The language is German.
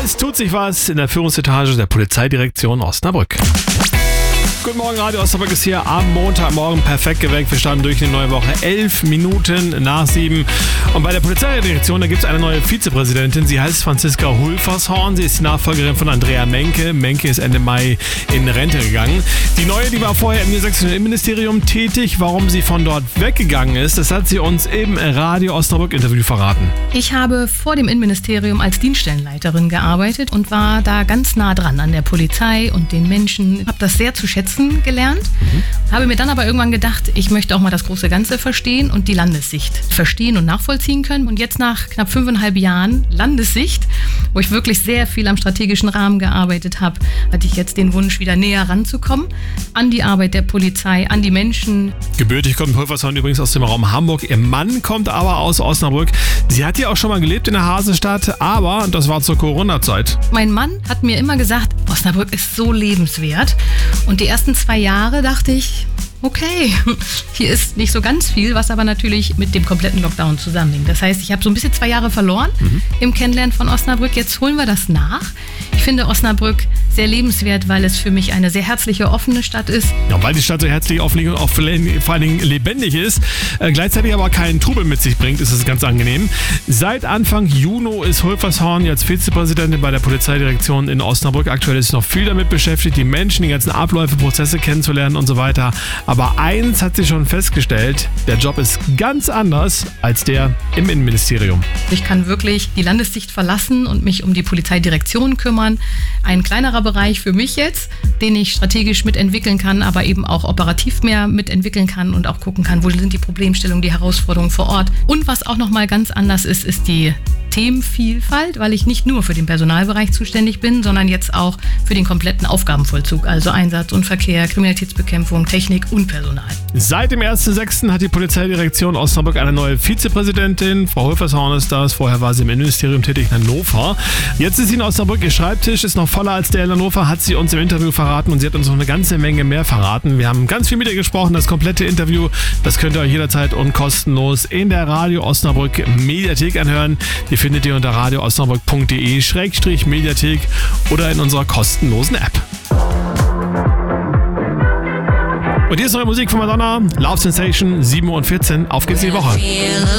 Es tut sich was in der Führungsetage der Polizeidirektion Osnabrück. Guten Morgen, Radio Osnabrück ist hier am Montagmorgen perfekt geweckt. Wir starten durch eine neue Woche, 11 Minuten nach 7. Und bei der Polizeidirektion, da gibt es eine neue Vizepräsidentin. Sie heißt Franziska Hulfershorn. Sie ist die Nachfolgerin von Andrea Menke. Menke ist Ende Mai in Rente gegangen. Die neue, die war vorher im niedersächsischen Innenministerium tätig. Warum sie von dort weggegangen ist, das hat sie uns im Radio Osnabrück Interview verraten. Ich habe vor dem Innenministerium als Dienststellenleiterin gearbeitet und war da ganz nah dran an der Polizei und den Menschen. Habe das sehr zu schätzen gelernt, habe mir dann aber irgendwann gedacht, ich möchte auch mal das große Ganze verstehen und die Landessicht verstehen und nachvollziehen können. Und jetzt nach knapp 5,5 Jahren Landessicht, wo ich wirklich sehr viel am strategischen Rahmen gearbeitet habe, hatte ich jetzt den Wunsch, wieder näher ranzukommen an die Arbeit der Polizei, an die Menschen. Gebürtig kommt Hulfershorn übrigens aus dem Raum Hamburg. Ihr Mann kommt aber aus Osnabrück. Sie hat ja auch schon mal gelebt in der Hasenstadt, aber das war zur Corona-Zeit. Mein Mann hat mir immer gesagt, Osnabrück ist so lebenswert. Und die ersten 2 Jahre dachte ich, okay, hier ist nicht so ganz viel, was aber natürlich mit dem kompletten Lockdown zusammenhängt. Das heißt, ich habe so ein bisschen 2 Jahre verloren im Kennenlernen von Osnabrück. Jetzt holen wir das nach. Ich finde Osnabrück sehr lebenswert, weil es für mich eine sehr herzliche, offene Stadt ist. Ja, weil die Stadt so herzlich, offen und auch vor allen Dingen lebendig ist, gleichzeitig aber keinen Trubel mit sich bringt, ist es ganz angenehm. Seit Anfang Juni ist Hulfershorn jetzt Vizepräsidentin bei der Polizeidirektion in Osnabrück. Aktuell ist sie noch viel damit beschäftigt, die Menschen, die ganzen Abläufe, Prozesse kennenzulernen und so weiter. Aber eins hat sie schon festgestellt, der Job ist ganz anders als der im Innenministerium. Ich kann wirklich die Landessicht verlassen und mich um die Polizeidirektion kümmern. Ein kleinerer Bereich für mich jetzt, den ich strategisch mitentwickeln kann, aber eben auch operativ mehr mitentwickeln kann und auch gucken kann, wo sind die Problemstellungen, die Herausforderungen vor Ort. Und was auch nochmal ganz anders ist, ist die Themenvielfalt, weil ich nicht nur für den Personalbereich zuständig bin, sondern jetzt auch für den kompletten Aufgabenvollzug, also Einsatz und Verkehr, Kriminalitätsbekämpfung, Technik und Personal. Seit dem 1.6. hat die Polizeidirektion Osnabrück eine neue Vizepräsidentin. Frau Hulfershorn ist das. Vorher war sie im Innenministerium tätig in Hannover. Jetzt ist sie in Osnabrück. Ihr Schreibtisch ist noch voller als der in Hannover, hat sie uns im Interview verraten, und sie hat uns noch eine ganze Menge mehr verraten. Wir haben ganz viel mit ihr gesprochen. Das komplette Interview, das könnt ihr euch jederzeit und kostenlos in der Radio Osnabrück Mediathek anhören. Die findet ihr unter radioosnabrück.de/Mediathek oder in unserer kostenlosen App. Und hier ist neue Musik von Madonna, Love Sensation, 7:14 Uhr. Auf geht's in die Woche.